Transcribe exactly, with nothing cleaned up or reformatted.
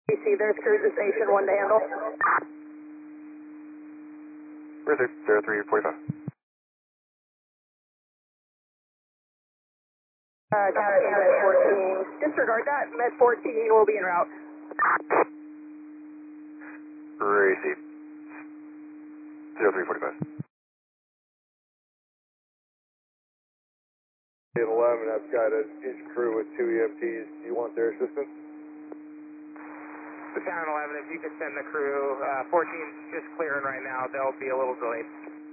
You see, there's cruiser station one to handle. Cruiser, zero three forty-five. Uh, Captain Med fourteen. Disregard that. Med fourteen will be en route. Receive. zero three forty-five. eleven, I've got a each crew with two E M Ts. Do you want their assistance? Battalion eleven, if you could send the crew, uh, fourteen's just clearing right now. They'll be a little delayed.